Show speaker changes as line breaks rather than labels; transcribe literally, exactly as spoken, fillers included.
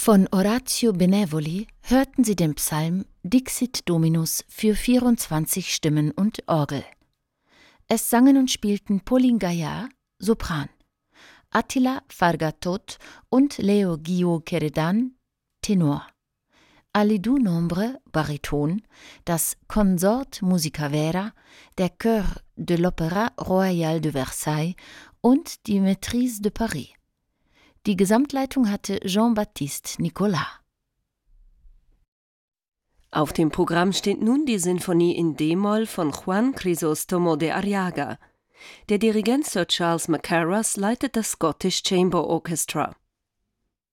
Von Orazio Benevoli hörten Sie den Psalm Dixit Dominus für vierundzwanzig Stimmen und Orgel. Es sangen und spielten Pauline Gaillard, Sopran, Attila Fargatot und Leo Guillot Keredan, Tenor, Alidou Nombre, Bariton, das Consort Musica Vera, der Chœur de l'Opéra Royal de Versailles und die Maîtrise de Paris. Die Gesamtleitung hatte Jean-Baptiste Nicolas.
Auf dem Programm steht nun die Sinfonie in D-Moll von Juan Crisóstomo de Arriaga. Der Dirigent Sir Charles Mackerras leitet das Scottish Chamber Orchestra.